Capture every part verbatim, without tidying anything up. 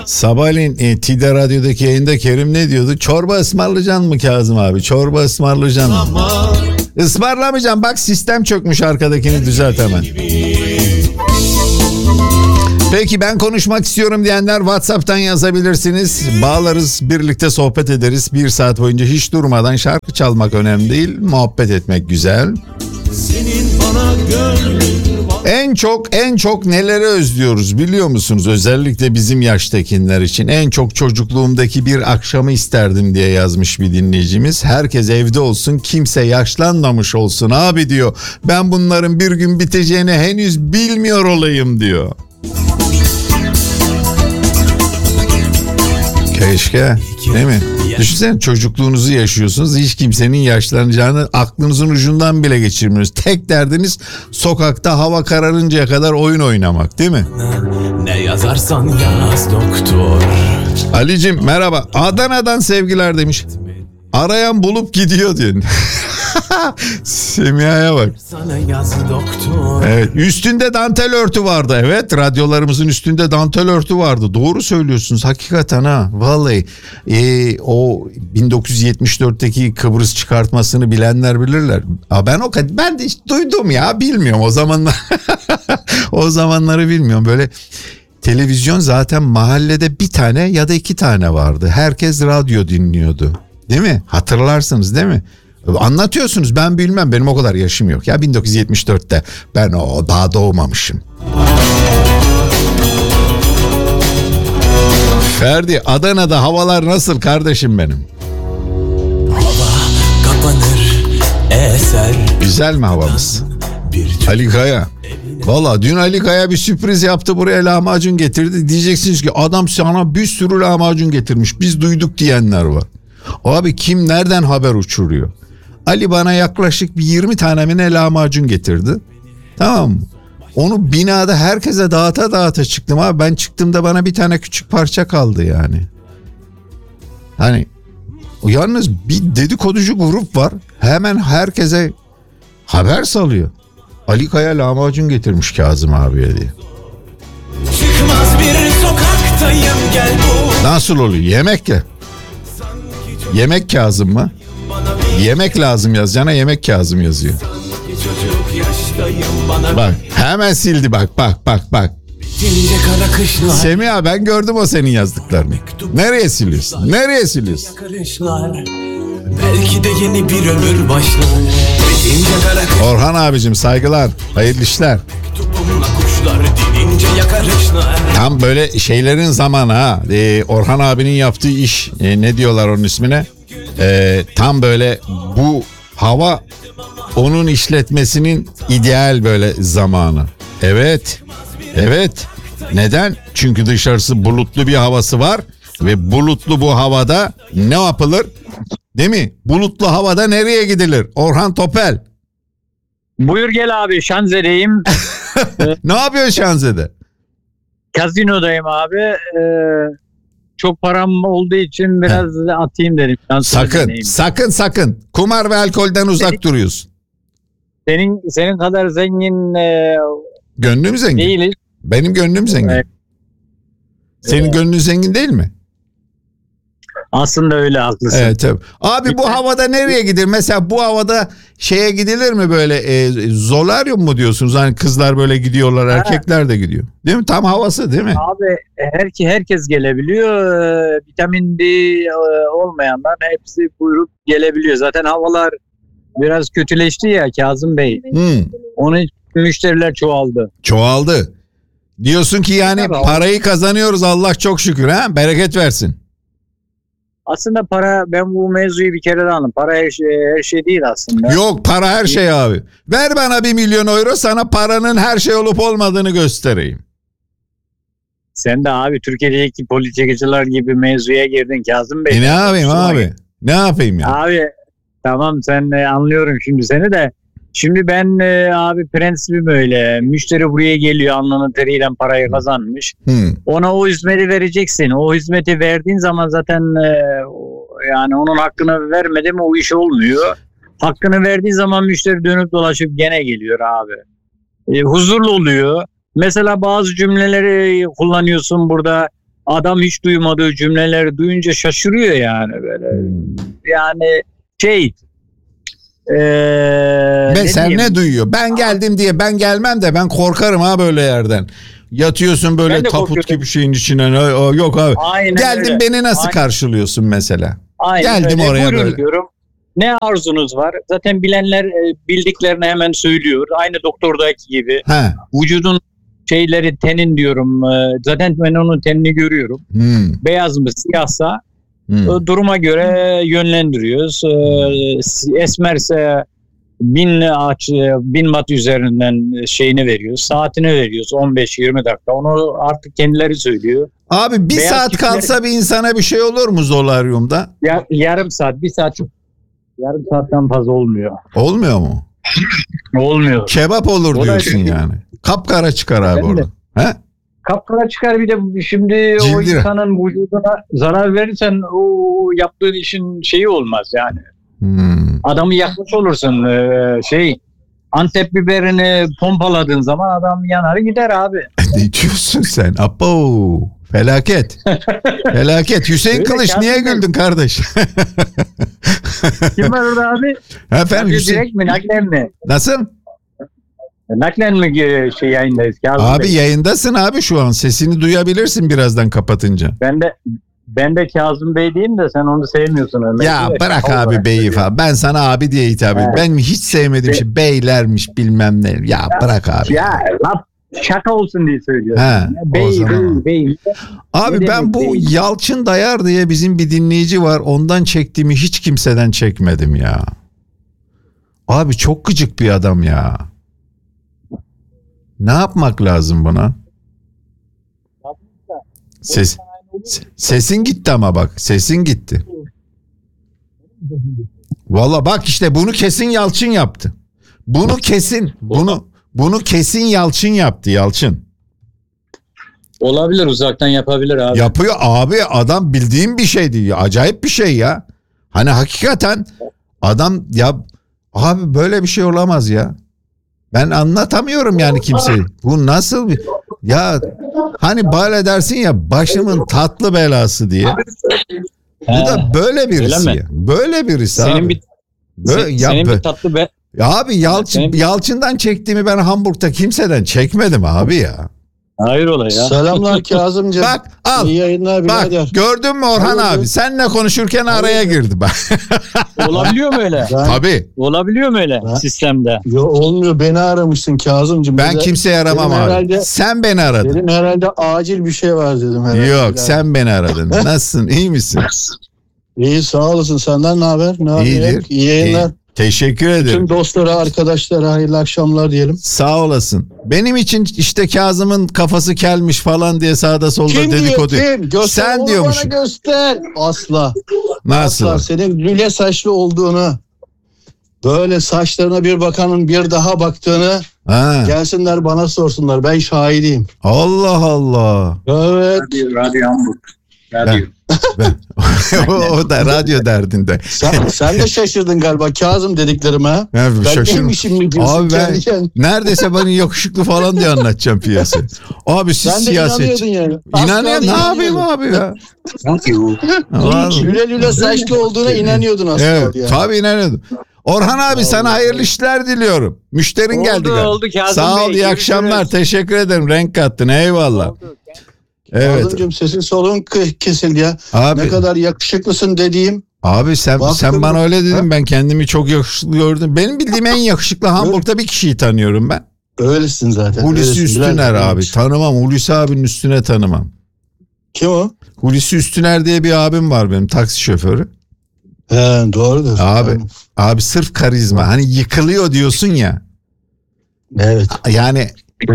Sabahleyin e, T D Radyo'daki yayında Kerim ne diyordu? Çorba ısmarlayacaksın mı Kazım abi? Çorba ısmarlayacaksın mı? Ismarlamayacağım. Bak sistem çökmüş, arkadakini düzelt hemen. Peki ben konuşmak istiyorum diyenler WhatsApp'tan yazabilirsiniz. Bağlarız, birlikte sohbet ederiz. Bir saat boyunca hiç durmadan şarkı çalmak önemli değil. Muhabbet etmek güzel. Senin bana en çok en çok neleri özlüyoruz biliyor musunuz? Özellikle bizim yaştakiler için. En çok çocukluğumdaki bir akşamı isterdim diye yazmış bir dinleyicimiz. Herkes evde olsun, kimse yaşlanmamış olsun abi diyor. Ben bunların bir gün biteceğini henüz bilmiyor olayım diyor. Keşke, değil mi? Düşünsene, çocukluğunuzu yaşıyorsunuz. Hiç kimsenin yaşlanacağını aklınızın ucundan bile geçirmiyorsunuz. Tek derdiniz sokakta hava kararıncaya kadar oyun oynamak, değil mi? Ne yazarsan yaz doktor. Ali'cim merhaba. Adana'dan sevgiler demiş. Arayan bulup gidiyor diyor. Semiha'ya bak. Evet, üstünde dantel örtü vardı. Evet, radyolarımızın üstünde dantel örtü vardı. Doğru söylüyorsunuz hakikaten ha. Vallahi ee, o bin dokuz yüz yetmiş dörtteki Kıbrıs çıkartmasını bilenler bilirler. Aa, ben o kadar ben de hiç duydum ya, bilmiyorum o zamanlar. O zamanları bilmiyorum. Böyle televizyon zaten mahallede bir tane ya da iki tane vardı. Herkes radyo dinliyordu. Değil mi? Hatırlarsınız değil mi? Anlatıyorsunuz, ben bilmem, benim o kadar yaşım yok ya. bin dokuz yüz yetmiş dörtte ben o daha doğmamışım. Ferdi, Adana'da havalar nasıl kardeşim benim? Hava kapanır, eser. Güzel mi havamız? Ali Kaya. Valla dün Ali Kaya bir sürpriz yaptı, buraya lahmacun getirdi. Diyeceksiniz ki adam sana bir sürü lahmacun getirmiş, biz duyduk diyenler var. Abi kim nereden haber uçuruyor? Ali bana yaklaşık bir yirmi tane mi ne lahmacun getirdi. Tamam mı? Onu binada herkese dağıta dağıta çıktım abi. Ben çıktığımda bana bir tane küçük parça kaldı yani. Hani yalnız bir dedikoducu grup var. Hemen herkese haber salıyor. Ali Kaya lahmacun getirmiş Kazım abiye diye. Çıkmaz bir sokaktayım, gel bu. Nasıl oluyor? Yemekle. Yemek Kazım mı? Yemek lazım yazacağına yemek Kazım yazıyor. Bak hemen sildi, bak bak bak bak. Semih, ben gördüm o senin yazdıklarını. Nereye siliyorsun? Nereye siliyorsun? Belki de yeni bir ömür başlar. Orhan abicim saygılar, hayırlı işler. Tam böyle şeylerin zamanı ha. Ee, Orhan abinin yaptığı iş, e, ne diyorlar onun ismine? Ee, tam böyle bu hava onun işletmesinin ideal böyle zamanı. Evet. Evet. Neden? Çünkü dışarısı bulutlu bir havası var ve bulutlu bu havada ne yapılır? Değil mi? Bulutlu havada nereye gidilir? Orhan Topel. Buyur gel abi, Şanze'deyim. Ne yapıyorsun Şanze'de? Kazinodayım abi. Ee, çok param olduğu için biraz He. atayım dedim. Sakın, deneyim. sakın, sakın. Kumar ve alkolden uzak senin, duruyorsun. Senin senin kadar zengin e, gönlüm zengin. Değiliz. Benim gönlüm zengin. Evet. Senin evet. Gönlün zengin değil mi? Aslında öyle, haklısın. Evet tabii. Abi bu havada nereye gidilir? Mesela bu havada şeye gidilir mi böyle e, zolaryum mu diyorsunuz? Hani kızlar böyle gidiyorlar, ha. Erkekler de gidiyor. Değil mi? Tam havası değil mi? Abi her, herkes gelebiliyor. Ee, vitamin D e, olmayanlar hepsi buyurup gelebiliyor. Zaten havalar biraz kötüleşti ya Kazım Bey. Hmm. Onun için müşteriler çoğaldı. Çoğaldı. Diyorsun ki yani evet, parayı kazanıyoruz Allah çok şükür, ha? Bereket versin. Aslında para, ben bu mevzuyu bir kere de anladım. Para her şey, her şey değil aslında. Yok, para her şey abi. Ver bana bir milyon euro, sana paranın her şey olup olmadığını göstereyim. Sen de abi Türkiye'deki politikacılar gibi mevzuya girdin Kazım Bey. E ne yapayım abi? Gibi. Ne yapayım ya? Abi tamam, sen e, anlıyorum şimdi seni de. Şimdi ben e, abi prensibim öyle. Müşteri buraya geliyor, alnının teriyle parayı kazanmış. Hmm. Ona o hizmeti vereceksin. O hizmeti verdiğin zaman zaten e, yani onun hakkını vermedi mi o iş olmuyor. Hakkını verdiği zaman müşteri dönüp dolaşıp gene geliyor abi. E, huzurlu oluyor. Mesela bazı cümleleri kullanıyorsun burada. adam hiç duymadığı cümleleri duyunca şaşırıyor yani böyle. Yani şey ee, Ve sen diyeyim? ne duyuyor? Ben geldim diye ben gelmem de ben korkarım ha böyle yerden. Yatıyorsun böyle taput korkuyorum. gibi şeyin içine. Yok abi. Aynen Geldin öyle. beni nasıl Aynen. karşılıyorsun mesela? Aynen Geldim öyle. oraya Buyurun böyle. diyorum. Ne arzunuz var? Zaten bilenler e, bildiklerini hemen söylüyor. Aynı doktordaki gibi. Ha. Vücudun şeyleri tenin diyorum. E, zaten ben onun tenini görüyorum. Hmm. Beyaz mı siyahsa Hmm. e, duruma göre yönlendiriyoruz. E, esmerse bin aç, bin watt üzerinden şeyini veriyoruz. Saatini veriyoruz. on beş yirmi dakika. Onu artık kendileri söylüyor. Abi bir Beyaz saat çiftler- kalsa bir insana bir şey olur mu Zolaryum'da? Ya, yarım saat, bir saat çok. Yarım saatten fazla olmuyor. Olmuyor mu? Olmuyor. Kebap olur O da- diyorsun yani. Kapkara çıkar abi Ben de. orada. He? Kapkara çıkar bir de şimdi o Cildire. insanın vücuduna zarar verirsen o yaptığın işin şeyi olmaz yani. Hmm. Adamı yakmış olursun ee, şey Antep biberini pompaladığın zaman adam yanar gider abi. Ne diyorsun sen? Abo. Felaket. Felaket. Hüseyin Öyle Kılıç niye kendine- güldün kardeş? Kim var orada abi? Efendim Radyo Hüseyin. direkt mi naklen mi? Nasıl? Naklen mi e, şey yayındayız? Kazım Abi Bey? yayındasın abi şu an. Sesini duyabilirsin birazdan kapatınca. Ben de ben de Kazım Bey diyeyim de sen onu sevmiyorsun Ömer. Ya Evet, bırak Allah abi beyi falan. Ben sana abi diye hitap ediyorum. Evet. Ben hiç sevmediğim Be- şey beylermiş bilmem ne. Ya bırak abi. Ya laf şaka olsun diye söylüyorum. He, Ya, o Bey, zaman. bey, bey. Abi Ne ben demek bu değil? Yalçın Dayar diye bizim bir dinleyici var. Ondan çektiğimi hiç kimseden çekmedim ya. Abi çok gıcık bir adam ya. Ne yapmak lazım buna? Ses, se- sesin gitti ama bak. Sesin gitti. Valla bak işte bunu kesin Yalçın yaptı. Bunu kesin. Bunu bunu kesin Yalçın yaptı Yalçın. Olabilir, uzaktan yapabilir abi. Yapıyor abi, adam bildiğim bir şey değil. Acayip bir şey ya. Hani hakikaten adam ya abi böyle bir şey olamaz ya. Ben anlatamıyorum yani kimseyi. Bu nasıl bir ya, hani böyle dersin ya başımın tatlı belası diye. Bu da böyle birisi. Öyle Ya. Böyle birisi Senin abi. bir Böyle, Sen- ya, senin bö- bir tatlı be. ya abi Yalçın, Senin- Yalçın'dan çektiğimi ben Hamburg'da kimseden çekmedim abi ya. Hayır ola ya. Selamlar Kazımcığım. Bak al. İyi yayınlar Bak birader. gördün mü Orhan Hayırdır? abi? Seninle konuşurken araya girdi bak. Olabiliyor mu öyle? Ben, Tabii. Olabiliyor mu öyle Ben- sistemde? Yo, olmuyor, beni aramışsın Kazımcığım. Ben Bir de kimseye aramam dedim abi. herhalde- Sen beni aradın. Dedim herhalde acil bir şey var dedim herhalde. Yok birader. sen beni aradın. Nasılsın? İyi misin? İyi sağ olasın, senden ne haber? Ne İyidir. haber? İyi yayınlar. İyi. Teşekkür ederim. Tüm dostlara, arkadaşlara hayırlı akşamlar diyelim. Sağ olasın. Benim için işte Kazım'ın kafası kelmiş falan diye sağda solda Kim dedikodu. diyor kim? Göster, Sen onu diyormuşsun. bana göster. Asla. Nasıl? Asla senin lüle saçlı olduğunu, böyle saçlarına bir bakanın bir daha baktığını Ha. gelsinler bana sorsunlar. Ben şahidiyim. Allah Allah. Evet. Radyo, radyo Hamburg. Radyo. Ben, o, o da radyo derdinde. Sen, sen de şaşırdın galiba Kazım dediklerime. Ya, Ben şaşırdım. neymişim mi diyorsun Abi ben kendi kendine? neredeyse bana yakışıklı falan diye anlatacağım piyasa. Abi siz Sen de siyasetçi. inanıyordun yani. İnanıyor, ne yapayım abi ya? Radyo. Vallahi. Lüle lüle saçlı olduğuna inanıyordun aslında. Evet, yani. tabii inanıyordum. Orhan abi sana hayırlı işler diliyorum. Müşterin geldi Oldu galiba. oldu Kazım Sağ ol, Bey, iyi görüşürüz. akşamlar. Teşekkür ederim. Renk kattın. Eyvallah. Oldu. Evet. Kazımcığım sesin solun k- kesildi ya. Abi, Ne kadar yakışıklısın dediğim. abi sen Baktım sen bana mı? öyle dedin. Ha? Ben kendimi çok yakışıklı gördüm. Benim bildiğim en yakışıklı Hamburg'da bir kişiyi tanıyorum ben. Öylesin zaten. Hulusi öylesin. Üstüner Biraz- abi. Tanımam. Hulusi abinin üstüne tanımam. Kim o? Hulusi Üstüner diye bir abim var benim, taksi şoförü. He, doğrudur. Abi. Tamam. Abi sırf karizma. Hani yıkılıyor diyorsun ya. Evet. Yani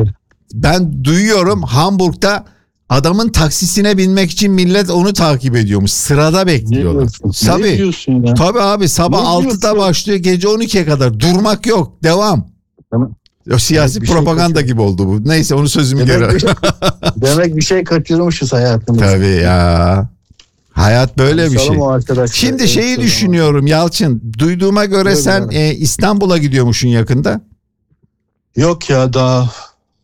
ben duyuyorum Hamburg'da adamın taksisine binmek için millet onu takip ediyormuş. Sırada Ne bekliyorlar. diyorsun? Ne Tabii. diyorsun ya? Tabii abi, sabah Ne altıda diyorsun? başlıyor, gece on ikiye kadar. Durmak yok. Devam. Tamam. O siyasi Evet, bir şey propaganda kaçıyor. gibi oldu bu. Neyse, onu sözümü geri Demek, alıyorum. demek bir şey kaçırmışız hayatımızda. Tabii ya. Hayat böyle bir Konuşalım şey. o arkadaşlar. Şimdi Evet, şeyi tamam. düşünüyorum Yalçın. Duyduğuma göre Buyurun sen canım. e, İstanbul'a gidiyormuşsun yakında. Yok ya, daha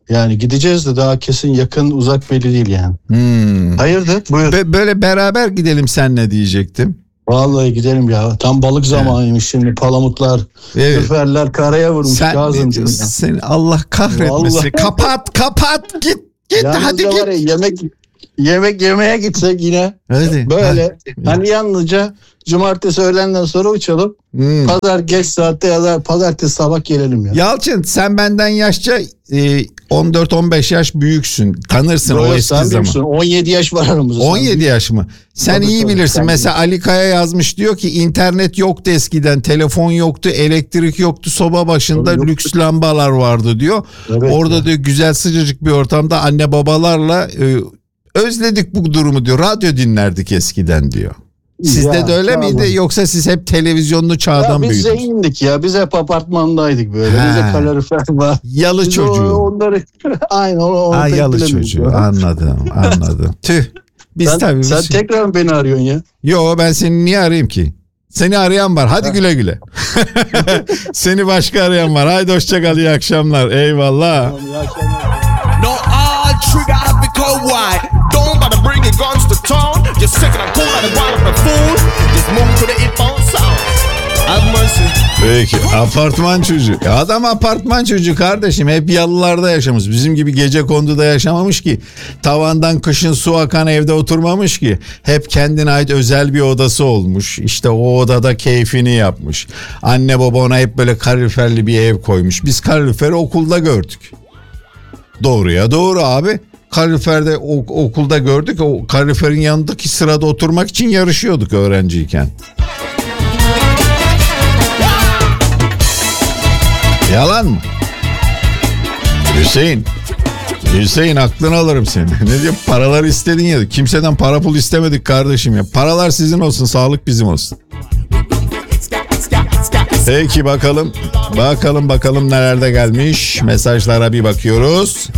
Yani gideceğiz de daha kesin yakın uzak belli değil yani. Hmm. Hayırdır? Buyur. Be- böyle beraber gidelim senle diyecektim. Vallahi gidelim ya. Tam balık zamanıymış şimdi. Palamutlar, Evet. lüferler karaya vurmuş. Sen Kazım ne diyorsun? Seni Allah kahretmesin. Vallahi. Kapat kapat git git Yalnız hadi da git. var ya, yemek yemek yemeye gitsek yine Hadi. böyle Ha. hani yalnızca cumartesi öğlenden sonra uçalım. Hmm. Pazar geç saatte ya da pazartesi sabah gelelim ya. Yalçın sen benden yaşça e, on dört on beş yaş büyüksün. Tanırsın Yok, o eski sen zaman. büyüksün. on yedi yaş var aramızda. on yedi yaş mı? Sen Tabii, iyi tabii, bilirsin. sen Mesela Ali Kaya yazmış, diyor ki internet yoktu eskiden, telefon yoktu, elektrik yoktu, soba başında Tabii, lüks lambalar vardı diyor. Evet Orada ya. diyor güzel sıcacık bir ortamda anne babalarla e, özledik bu durumu diyor. Radyo dinlerdik eskiden diyor. Sizde Ya, de öyle tamam. miydi yoksa siz hep televizyonlu çağdan Ya biz büyüdünüz? zengindik ya. Biz hep apartmandaydık böyle. Ha. Bize kalorifer var. Yalı Biz çocuğu. o- onları aynen onu, onu Ha, pek yalı bilemiyoruz çocuğu. ya. Anladım, anladım. Tüh. Biz Sen, tabii. sen biz- tekrar mı beni arıyorsun ya? Yo, ben seni niye arayayım ki? Seni arayan var. Hadi güle güle. Seni başka arayan var. Haydi hoşça kal, iyi akşamlar. Eyvallah. No, all trigger happy cold white. Don't bother bringing guns to town. You're sick and I'm cool like a wild of a fool. Just move to the hip hop sound. Have mercy. Peki, apartman çocuğu. Ya adam apartman çocuğu kardeşim. Hep yalılarda yaşamış. Bizim gibi gecekonduda yaşamamış ki. Tavandan kışın su akan evde oturmamış ki. Hep kendine ait özel bir odası olmuş. İşte o odada keyfini yapmış. Anne baba ona hep böyle kaloriferli bir ev koymuş. Biz kaloriferi okulda gördük. Doğruya doğru abi. Kaloriferde o- okulda gördük. O kaloriferin yanındaki sırada oturmak için yarışıyorduk öğrenciyken. Yalan mı? Hüseyin. Hüseyin aklını alırım seni. Ne diyor? Paralar istedin ya. Kimseden para pul istemedik kardeşim ya. Paralar sizin olsun, sağlık bizim olsun. Peki bakalım. Bakalım bakalım nelerde gelmiş. Mesajlara bir bakıyoruz.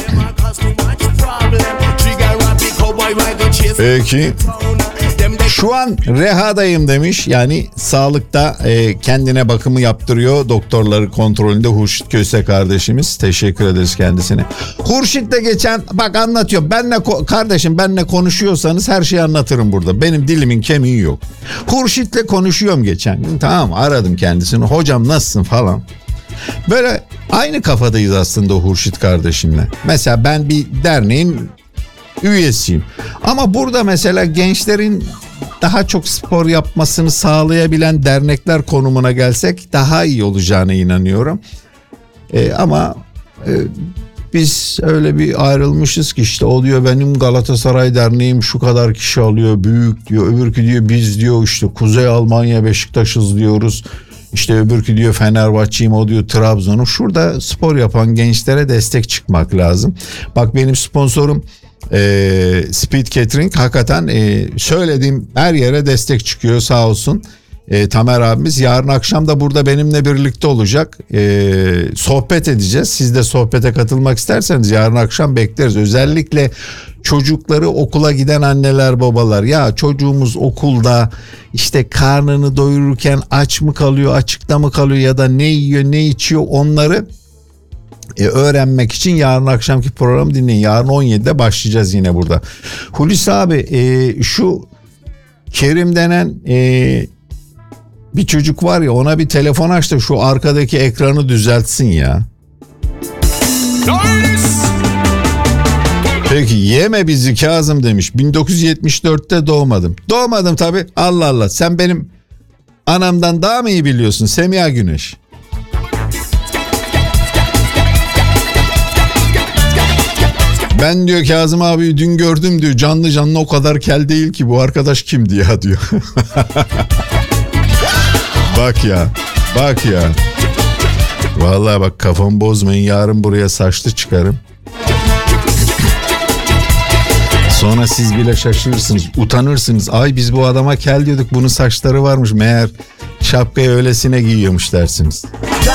Peki. Şu an rehadayım demiş. Yani sağlıkta e, kendine bakımı yaptırıyor. Doktorları kontrolünde Hurşit Köse kardeşimiz. Teşekkür ederiz kendisine. Hurşit de geçen bak anlatıyor. Benle kardeşim benle konuşuyorsanız her şeyi anlatırım burada. Benim dilimin kemiği yok. Hurşit'le konuşuyorum geçen gün. Tamam, aradım kendisini. Hocam nasılsın falan. Böyle aynı kafadayız aslında Hurşit kardeşimle. Mesela ben bir derneğin üyesiyim. Ama burada mesela gençlerin daha çok spor yapmasını sağlayabilen dernekler konumuna gelsek daha iyi olacağına inanıyorum. E, ama e, biz öyle bir ayrılmışız ki işte o diyor benim Galatasaray derneğim şu kadar kişi alıyor, büyük diyor. Öbürkü diyor biz diyor işte Kuzey Almanya Beşiktaş'ız diyoruz. İşte öbürkü diyor Fenerbahçe'yim, o diyor Trabzon'um. Şurada spor yapan gençlere destek çıkmak lazım. Bak benim sponsorum e, Speed Catering hakikaten e, söylediğim her yere destek çıkıyor sağ olsun. E, Tamer abimiz yarın akşam da burada benimle birlikte olacak. E, sohbet edeceğiz. Siz de sohbete katılmak isterseniz yarın akşam bekleriz. Özellikle çocukları okula giden anneler babalar, ya çocuğumuz okulda işte karnını doyururken aç mı kalıyor, açıkta mı kalıyor ya da ne yiyor ne içiyor, onları e, öğrenmek için yarın akşamki programı dinleyin. Yarın on yedide başlayacağız yine burada. Hulusi abi e, şu Kerim denen e, bir çocuk var ya, ona bir telefon aç da şu arkadaki ekranı düzeltsin ya. Peki yeme bizi Kazım demiş. bin dokuz yüz yetmiş dörtte doğmadım. Doğmadım tabii. Allah Allah. Sen benim anamdan daha mı iyi biliyorsun Semiha Güneş? Ben diyor Kazım abi dün gördüm diyor. Canlı canlı o kadar kel değil ki, bu arkadaş kimdi ya diyor. Bak ya. Bak ya. Vallahi bak kafamı bozmayın. Yarın buraya saçlı çıkarım. Sonra siz bile şaşırırsınız, utanırsınız. Ay biz bu adama kel diyorduk, bunun saçları varmış. Meğer şapkayı öylesine giyiyormuş dersiniz.